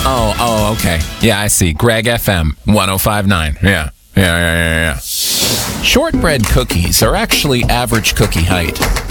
Oh, okay. Yeah, I see. Greg FM 105.9. Yeah. Shortbread cookies are actually average cookie height.